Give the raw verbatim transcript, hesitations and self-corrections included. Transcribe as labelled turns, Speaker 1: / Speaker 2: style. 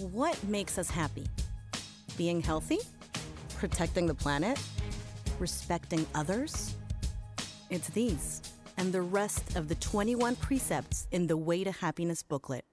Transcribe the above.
Speaker 1: What makes us happy? Being healthy? Protecting the planet? Respecting others? It's these and the rest of the twenty-one precepts in the Way to Happiness booklet.